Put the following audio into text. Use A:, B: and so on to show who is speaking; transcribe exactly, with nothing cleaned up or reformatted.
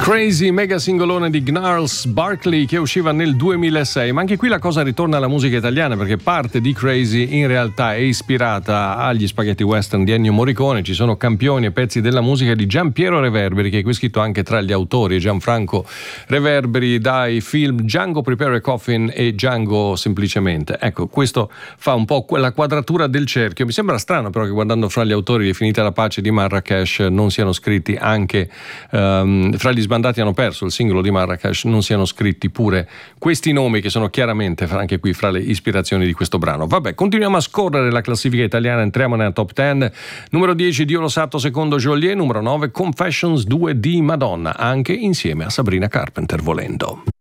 A: Crazy, mega singolone di Gnarls Barkley che usciva nel duemilasei, ma anche qui la cosa ritorna alla musica italiana, perché parte di Crazy in realtà è ispirata agli spaghetti western di Ennio Morricone. Ci sono campioni e pezzi della musica di Giampiero Reverberi, che è qui scritto anche tra gli autori, Gianfranco Reverberi, dai film Django Prepare a Coffin e Django Semplicemente. Ecco, questo fa un po' quella quadratura del cerchio. Mi sembra strano però che guardando fra gli autori di Finita la pace di Marrakesh non siano scritti anche um, fra gli sbandati hanno perso il singolo di Marrakesh, non siano scritti pure questi nomi che sono chiaramente anche qui fra le ispirazioni di questo brano. Vabbè, continuiamo a scorrere la classifica italiana, entriamo nella top dieci. Numero dieci Dio lo Sato secondo Joliet, numero nove Confessions due di Madonna, anche insieme a Sabrina Carpenter volendo.